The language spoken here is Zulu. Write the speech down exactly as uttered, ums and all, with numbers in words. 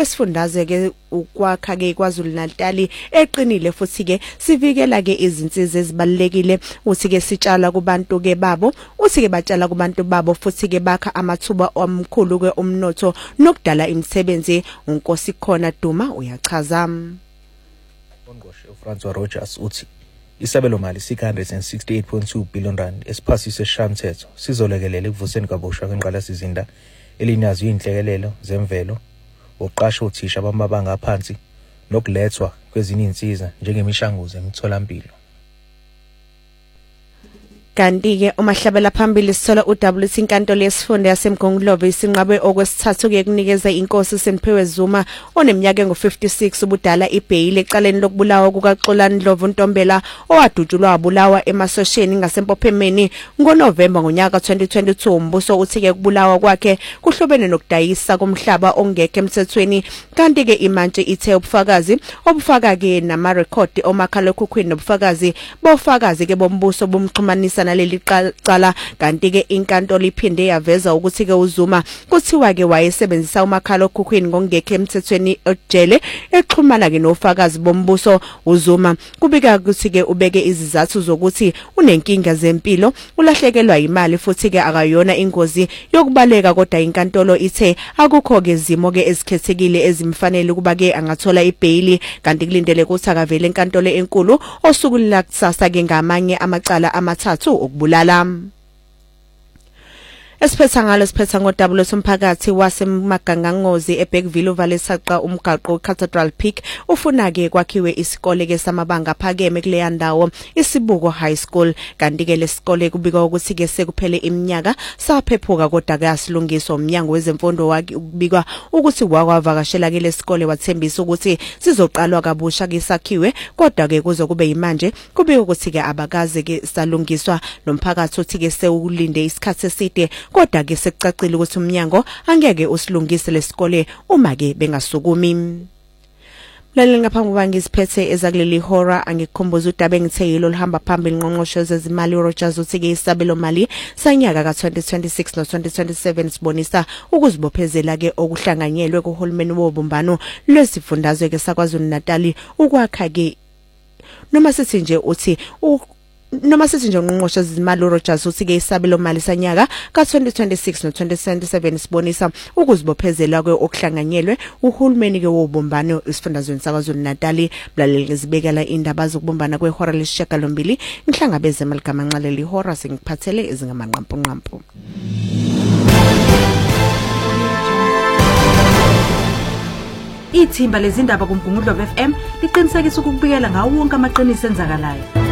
lesifundazwe ke ukwakha ke KwaZulu-Natal eqinile futhi ke sivikela ke izinsiza ezibalekile uthi ke sitshala kubantu ke babo uthi ke batshala kubantu babo futhi ke bakha amathuba omkhulu ke umnotho nokudala imisebenzi. Unkosi khona Duma uyachaza. Ongqoshe uFrancois Rogers uthi isabelo mali six hundred sixty-eight point two billion rand esiphasiswe esishamthetho sizolekelela ekuvuseni kabusha kwenqalasizinda elinyazo inhlekelelo zemvelo oqasho uthisha abamabanga aphansi nokulethwa kwezinye insiza njengemishanguzo emitholampilo. Kanti ke umahlabela phambili sithola uW C inkantolo yesifunda yaseMgungundlovu isinqabe okwesithathu ke kunikeza inkosi Semphiwe Zuma oneminyaka engu fifty-six ubudala ibhayile eqaleni lokubulawa kukaXolani Ndlovu Ntombela owadutshulwa wabulawa emasosheni ngasempophemeni ngoNovemba ngonyaka twenty twenty-two. Umbuso uthi ke kubulawa kwakhe kuhlobene nokudayisa komhlaba ongekho emthethweni. Kanti ke imantshi ithe ubufakazi obufaka ke namarekhodi omakhalekhukhwini nobufakazi bofakazi ke bombuso bomxhumanisa naleli qala. Kanti ke inkantolo iphinde yaveza ukuthi ke uZuma kuthiwa ke wayesebenzisa umakhalekhukhwini ngongekho emthethweni ejele exhumana ke nofakazi bombuso. uZuma kubika ukuthi ke ubeke izizathu zokuthi unenkinga zempilo ulahlekelwa imali futhi ke akayona ingozi yokubaleka kodwa inkantolo ithe akukho ke izimo ke ezikhethekile ezimfanele kuba ke angathola ibhayili. Kanti kulindele ukuthi akavele enkantolo enkulu osukulila kusasa ke ngamanye amacala amathathu okubulala. Esiphetha ngalo siphetha ngoDouble somphakathi wasemagangangozi eBergville uvale saqa umgaqo Cathedral Peak ufuna ke kwakhiwe isikole ke samabanga aphakeme kuleya ndawo Isibuko High School. Kanti ke lesikole kubika ukuthi ke sekuphele iminyaka saphephuka kodwa ke asilungiswa umnyango wezemfundo wakhe ukubika ukuthi wakwavakashela ke lesikole wathembisa ukuthi sizoqalwa kabusha ke sakhiwe kodwa ke kuze kube imanje kubika ukuthi ke abakaze ke salungiswa. Nomphakathi uthi ke sewulinde isikhathi eside kodwa ke sekucacile ukuthi umnyango angeke usilungise lesikole uma ke bengasukumi. Lalela ngaphambi kokuba ngiziphethe ezakuleli hora angikukhumbuza udaba engithe yilo lihamba phambili ngqongqoshe zezimali uRogers uthi ke isabelo mali sanyaka ka twenty twenty-six no twenty twenty-seven sibonisa ukuzibophezela ke okuhlanganyelwe kuhulumeni wobumbano lwesifundazwe ke saKwaZulu-Natal ukwakha ke noma sithi nje uthi noma sithi nje ngqongqoshe zezimali uRogers uthi ke isabelo mali sanyaka ka twenty twenty-six no twenty twenty-seven sibonisa ukuzibophezela ke okuhlanganyelwe uhulumeni ke wobumbano isifundazweni saKwaZulu-Natal. Mlaleli ngizibekela indaba zokubumbana kwehora lesishiyagalombili ngihlangabeze maligama nxaleli ihora sengiphathele ezingamanqampu nqampu. Ithimba lezindaba kuMgungundlovu F M liqinisekisa ukubikela ngawo wonke amaqiniso enzakalayo.